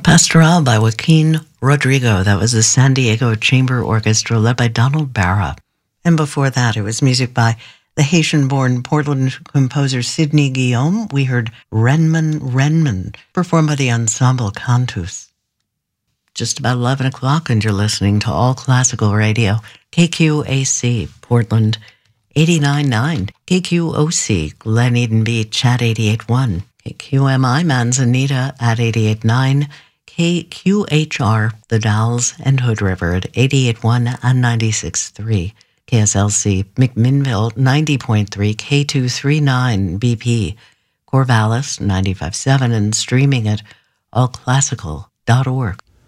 Pastoral by Joaquin Rodrigo. That was the San Diego Chamber Orchestra led by Donald Barra. And before that, it was music by the Haitian-born Portland composer Sidney Guillaume. We heard Renman, performed by the Ensemble Cantus. Just about 11 o'clock, and you're listening to All Classical Radio, KQAC, Portland, 89.9, KQOC, Glen Eden Beach at 88.1, KQMI, Manzanita at 88.9, KQHR, The Dalles and Hood River at 88.1 and 96.3, KSLC, McMinnville 90.3, K239 BP, Corvallis 95.7, and streaming at allclassical.org.